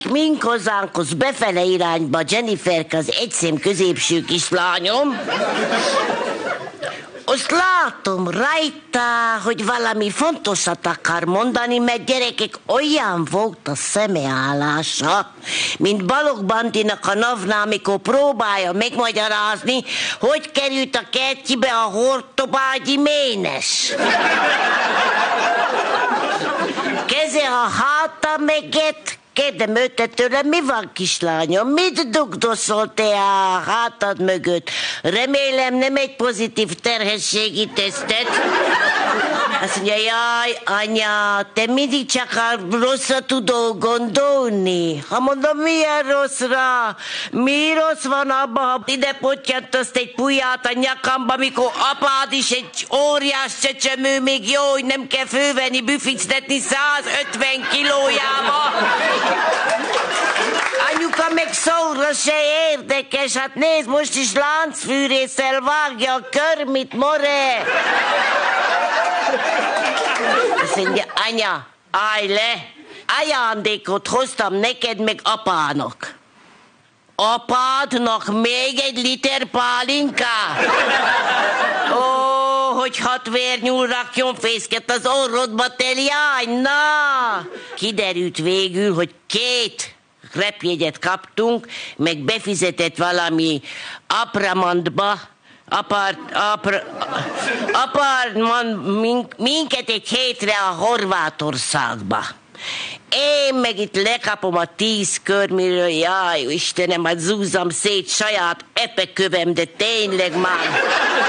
Mink hozzánkhoz befele irányba, Jenniferke, az egyszém középső kislányom. Azt látom rajta, hogy valami fontosat akar mondani, mert gyerekek, olyan volt a szemeállása, mint Balogh Bandinak a navnál, amikor próbálja megmagyarázni, hogy került a kertjébe a Hortobágyi Ménes. Keze a háta meget. Kérdem őt tőle, mi van, kislányom? Mit dugdoszol te a hátad mögött? Remélem nem egy pozitív terhességi tesztet. Azt mondja, jaj, anya, te mindig csak a rosszra tudod gondolni. Ha mondom, milyen rosszra? Mi rossz van abban, ha ide pottyantasz egy pujját a nyakamba, mikor apád is egy óriás csecsemő, még jó, hogy nem kell fővenni, büfictetni 150 kilójába. Anyuka meg szóra se érdekes, hát nézd, most is láncfűrésszel vágja a körmit, more. Azt mondja, anya, állj le, ajándékot hoztam neked meg apának. Apádnak még egy liter pálinka? Ó, hogy 6 vérnyúl rakjon fészket az orrodba, te liány, na! Kiderült végül, hogy 2 repjegyet kaptunk, meg befizetett valami apartmantba, minket egy hétre a Horvátországba. Én meg itt lekapom a 10 körmiről, jaj, Istenem, hát zúzzam szét saját epekövem, de tényleg már.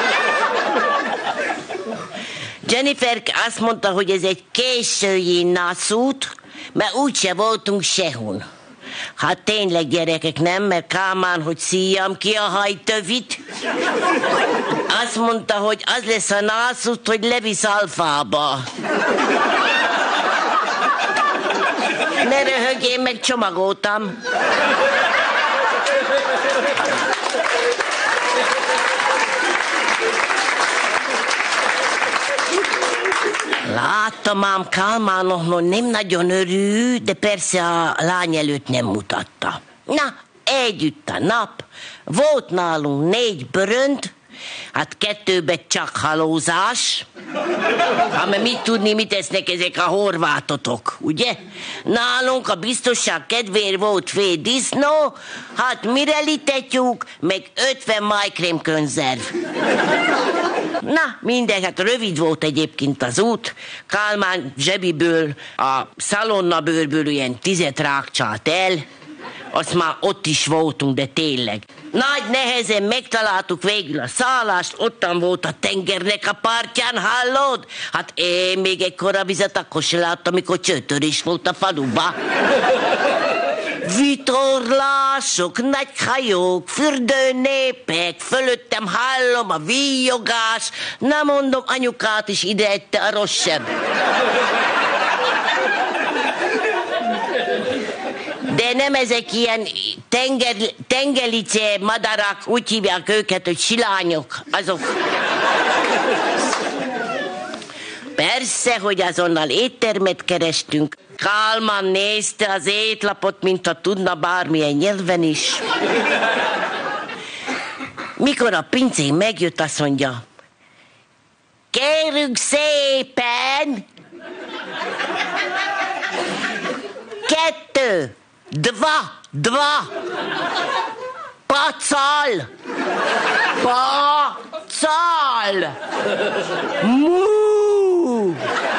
Jennifer azt mondta, hogy ez egy késői nászút, mert úgyse voltunk sehol. Hát tényleg, gyerekek, nem, mert Kálmán, hogy szíjam ki a hajtövit. Azt mondta, hogy az lesz a nászút, hogy levisz Alfába. Ne röhög, én meg csomagoltam. Láttam ám Kálmánoknak, nem nagyon örül, de persze a lány előtt nem mutatta. Na, együtt a nap, volt nálunk 4 bőrönt, hát 2-ben csak halózás. Hát mert mit tudni, mit esznek ezek a horvátotok, ugye? Nálunk a biztonság kedvéért volt fél disznó, hát mire litetjük, meg 50 májkrém konzerv. Na, mindegy, hát rövid volt egyébként az út. Kálmán zsebiből, a szalonnabőrből ilyen 10 rákcsált el. Azt már ott is voltunk, de tényleg. Nagy nehezen megtaláltuk végül a szállást, ottan volt a tengernek a partján, hallod? Hát én még ekkora vizet akkor se láttam, amikor csőtörés volt a faluba. Vitorlások, nagy hajók, fürdőnépek, fölöttem hallom a víjogás. Na mondom, anyukát is ide ette a rosszabb. De nem ezek ilyen tengelice madarak, úgy hívják őket, hogy silányok, azok. Persze, hogy azonnal éttermet kerestünk. Kálmán nézte az étlapot, mint ha tudna bármilyen nyelven is. Mikor a pincén megjött, azt mondja, kérünk szépen, 2, 2, pacal, mú,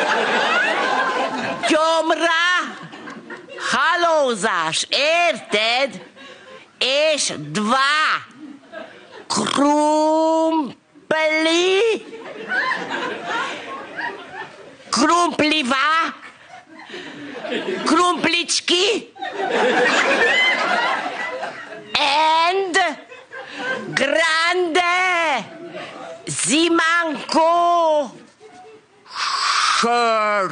gyomra, halózás, érted? És 2, krumpli, krumpliva, krumplicski, and grande zimanko sör.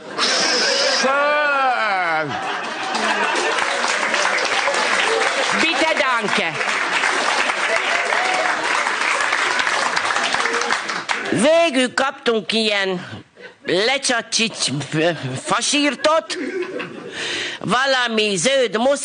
Bitte danke. Végül kaptunk ilyen lecsacsics fasírtot, valami zöld